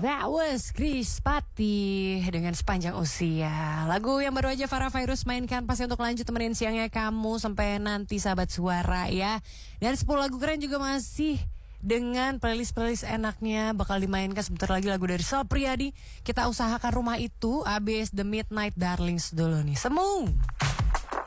That was Chris Patti dengan Sepanjang Usia. Lagu yang baru aja Farah Fairuz mainkan pasti untuk lanjut temenin siangnya kamu sampai nanti sahabat suara ya. Dan 10 lagu keren juga masih dengan playlist enaknya bakal dimainkan sebentar lagi lagu dari Sal Priadi. Kita usahakan rumah itu abis The Midnight Darlings dulu nih. Semu.